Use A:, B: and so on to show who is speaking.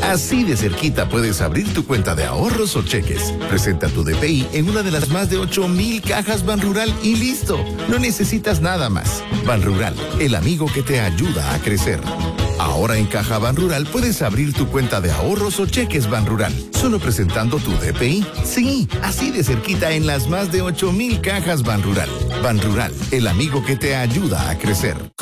A: Así de cerquita puedes abrir tu cuenta de ahorros o cheques. Presenta tu DPI en una de las más de 8,000 cajas Banrural y listo. No necesitas nada más. Banrural, el amigo que te ayuda a crecer. Ahora en Caja Banrural puedes abrir tu cuenta de ahorros o cheques Banrural, solo presentando tu DPI. Sí, así de cerquita en las más de 8,000 cajas Banrural. Banrural, el amigo que te ayuda a crecer.